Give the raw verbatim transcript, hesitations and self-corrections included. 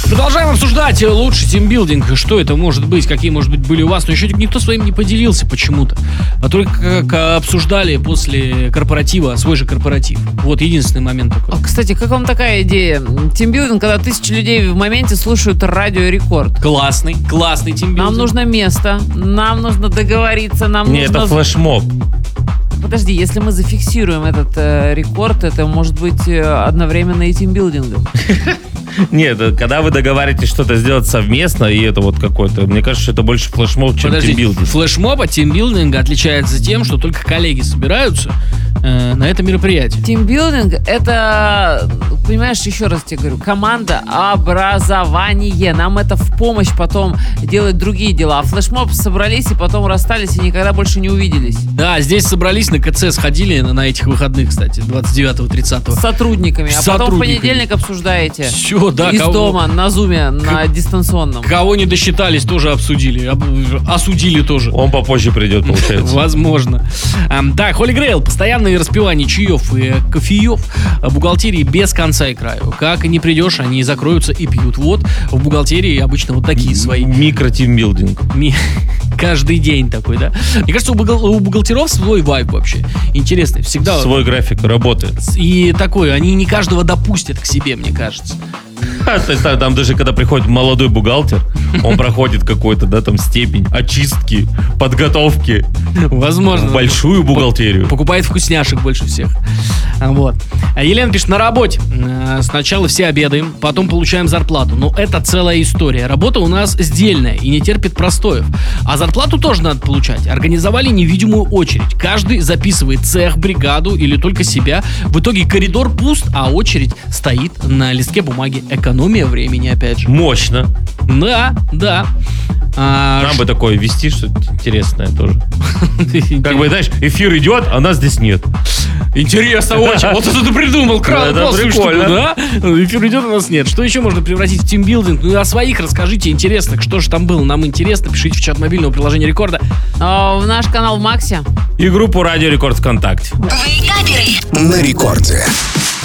Продолжаем обсуждать лучший тимбилдинг. Что это может быть, какие, может быть, были у вас. Но еще никто своим не поделился почему-то. А только как обсуждали после корпоратива свой же корпоратив. Вот единственный момент такой. Кстати, как вам такая идея? Тимбилдинг, когда тысячи людей в моменте слушают Радио Рекорд. Классный, классный тимбилдинг. Нам нужно место, нам нужно договориться, нам Не, нужно... это флешмоб. Подожди, если мы зафиксируем этот э, рекорд, это может быть э, одновременно и тимбилдингом. Нет, когда вы договариваетесь что-то сделать совместно, и это вот какой-то, мне кажется, что это больше флешмоб, чем Подожди, тимбилдинг. флешмоб от тимбилдинга отличается тем, что только коллеги собираются э, на это мероприятие. Тимбилдинг — это, понимаешь, еще раз тебе говорю, команда образование. Нам это в помощь потом делать другие дела. А флешмоб собрались и потом расстались и никогда больше не увиделись. Да, здесь собрались, на КЦ сходили на, на этих выходных, кстати, двадцать девятого тридцатого. С сотрудниками. А С потом в сотрудниками. понедельник обсуждаете. Все, да. Из кого, дома, на зуме, на дистанционном. Кого не досчитались, тоже обсудили. об- осудили тоже. Он попозже придет, получается. Возможно. Ам, Так, Holy Grail. Постоянное распивание чаев и кофеев. Бухгалтерии без конца и краю. Как и не придешь, они закроются и пьют. Вот в бухгалтерии обычно вот такие свои. Микро-тимбилдинг. Ми- Каждый день такой, да? Мне кажется, у, бухгал- у бухгалтеров свой вайб вообще. Интересный. Всегда. Свой график работы. И такой, они не каждого допустят к себе, мне кажется. А, то есть там, там даже когда приходит молодой бухгалтер, он проходит какой-то, да, там степень очистки, подготовки Возможно. в большую бухгалтерию. Покупает вкусняшек больше всех. А, Вот. А Елена пишет, на работе. Э, Сначала все обедаем, потом получаем зарплату. Но это целая история. Работа у нас сдельная и не терпит простоев. А зарплату тоже надо получать. Организовали невидимую очередь. Каждый записывает цех, бригаду или только себя. В итоге коридор пуст, а очередь стоит на листке бумаги. Экономия времени, опять же. Мощно. Да, да. А, Нам бы такое вести, что-то интересное тоже. Как бы, знаешь, эфир идет, а нас здесь нет. Интересно очень. Вот это ты придумал. Кра- Это классную штуку, прикольно. да? Эфир идет, у нас нет. Что еще можно превратить в тимбилдинг? Ну и о своих расскажите. Интересно, что же там было. Нам интересно. Пишите в чат мобильного приложения Рекорда. А, в наш канал в Максе. И группу Радио Рекорд ВКонтакте. Вейкаперы. На рекорде.